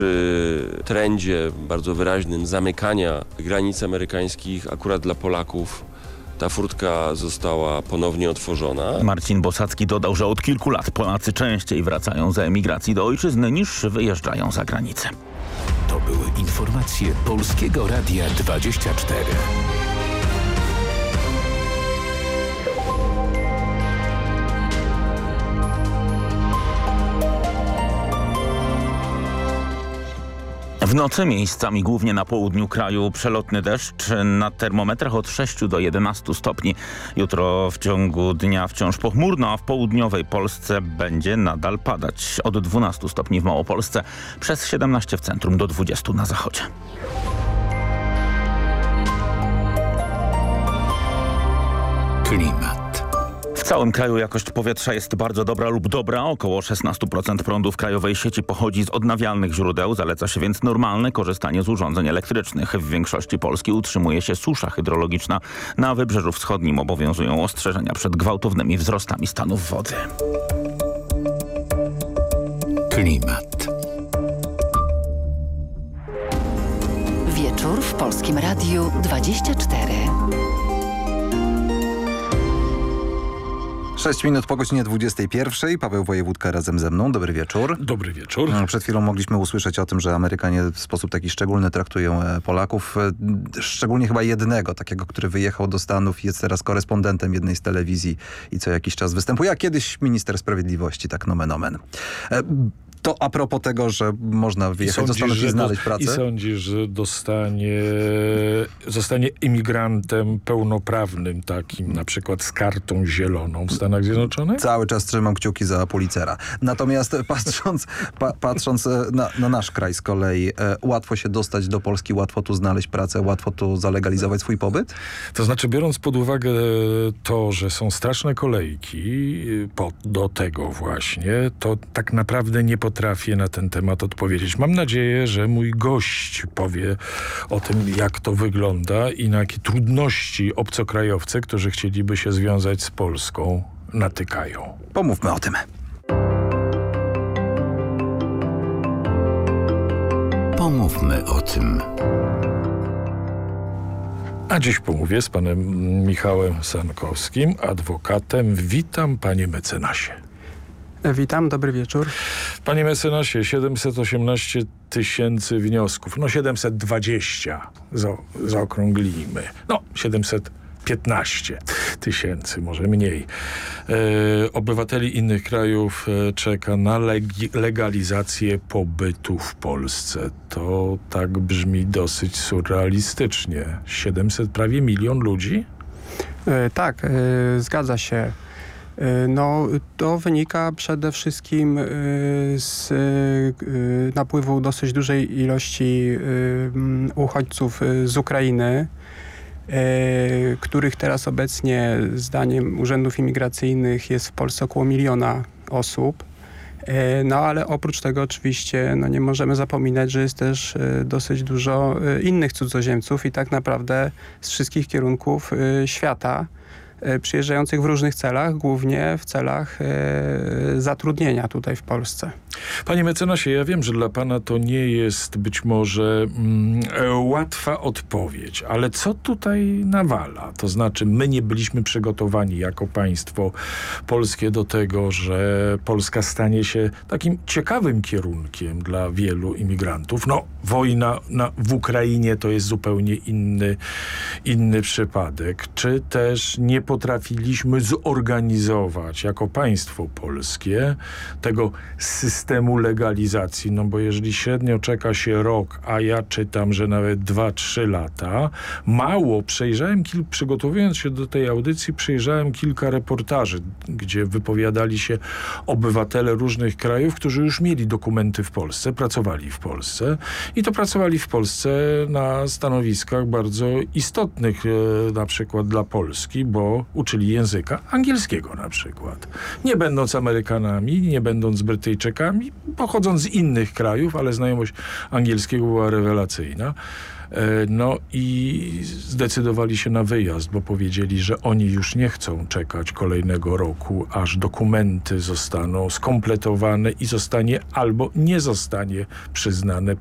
Przy trendzie bardzo wyraźnym zamykania granic amerykańskich akurat dla Polaków ta furtka została ponownie otworzona. Marcin Bosacki dodał, że od kilku lat Polacy częściej wracają z emigracji do ojczyzny niż wyjeżdżają za granicę. To były informacje Polskiego Radia 24. W nocy miejscami głównie na południu kraju przelotny deszcz, na termometrach od 6 do 11 stopni. Jutro w ciągu dnia wciąż pochmurno, a w południowej Polsce będzie nadal padać. Od 12 stopni w Małopolsce, przez 17 w centrum do 20 na zachodzie. Klimat. W całym kraju jakość powietrza jest bardzo dobra lub dobra. Około 16% prądu w krajowej sieci pochodzi z odnawialnych źródeł. Zaleca się więc normalne korzystanie z urządzeń elektrycznych. W większości Polski utrzymuje się susza hydrologiczna. Na Wybrzeżu Wschodnim obowiązują ostrzeżenia przed gwałtownymi wzrostami stanów wody. Klimat. Wieczór w Polskim Radiu 24. 6 minut po godzinie 21. Paweł Wojewódka razem ze mną. Dobry wieczór. Dobry wieczór. Przed chwilą mogliśmy usłyszeć o tym, że Amerykanie w sposób taki szczególny traktują Polaków. Szczególnie chyba jednego, takiego, który wyjechał do Stanów i jest teraz korespondentem jednej z telewizji i co jakiś czas występuje, a kiedyś minister sprawiedliwości, tak nomen omen. To a propos tego, że można wyjechać do Stanów i znaleźć pracę. I sądzisz, że zostanie imigrantem pełnoprawnym takim, na przykład z kartą zieloną w Stanach Zjednoczonych? Cały czas trzymam kciuki za Pulitzera. Natomiast patrząc na nasz kraj z kolei, łatwo się dostać do Polski, łatwo tu znaleźć pracę, łatwo tu zalegalizować swój pobyt? To znaczy, biorąc pod uwagę to, że są straszne kolejki do tego właśnie, to tak naprawdę nie potrafię na ten temat odpowiedzieć. Mam nadzieję, że mój gość powie o tym, jak to wygląda i na jakie trudności obcokrajowcy, którzy chcieliby się związać z Polską, natykają. Pomówmy o tym. Pomówmy o tym. A dziś pomówię z panem Michałem Sankowskim, adwokatem. Witam, panie mecenasie. Witam, dobry wieczór. Panie mecenasie, 718 tysięcy wniosków. 720 zaokrąglimy. 715 tysięcy, może mniej. Obywateli innych krajów czeka na legalizację pobytu w Polsce. To tak brzmi dosyć surrealistycznie. 700, prawie 1 milion ludzi? Tak, zgadza się. To wynika przede wszystkim z napływu dosyć dużej ilości uchodźców z Ukrainy, których teraz obecnie zdaniem urzędów imigracyjnych jest w Polsce około 1 miliona osób. Ale oprócz tego oczywiście nie możemy zapominać, że jest też dosyć dużo innych cudzoziemców i tak naprawdę z wszystkich kierunków świata, przyjeżdżających w różnych celach, głównie w celach zatrudnienia tutaj w Polsce. Panie mecenasie, ja wiem, że dla pana to nie jest być może łatwa odpowiedź, ale co tutaj nawala? To znaczy, my nie byliśmy przygotowani jako państwo polskie do tego, że Polska stanie się takim ciekawym kierunkiem dla wielu imigrantów. Wojna w Ukrainie to jest zupełnie inny przypadek. Czy też nie potrafiliśmy zorganizować jako państwo polskie tego systemu legalizacji, bo jeżeli średnio czeka się rok, a ja czytam, że nawet 2-3 lata, mało. Przygotowując się do tej audycji, przejrzałem kilka reportaży, gdzie wypowiadali się obywatele różnych krajów, którzy już mieli dokumenty w Polsce, pracowali w Polsce i to pracowali w Polsce na stanowiskach bardzo istotnych, na przykład dla Polski, bo uczyli języka angielskiego na przykład. Nie będąc Amerykanami, nie będąc Brytyjczykami, pochodząc z innych krajów, ale znajomość angielskiego była rewelacyjna. No i zdecydowali się na wyjazd, bo powiedzieli, że oni już nie chcą czekać kolejnego roku, aż dokumenty zostaną skompletowane i zostanie albo nie zostanie przyznane